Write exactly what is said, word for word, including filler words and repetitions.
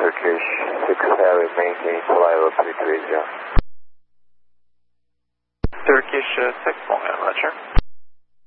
Turkish six Harry, maintain flight level three three zero. Turkish uh, six, Long Island, Roger.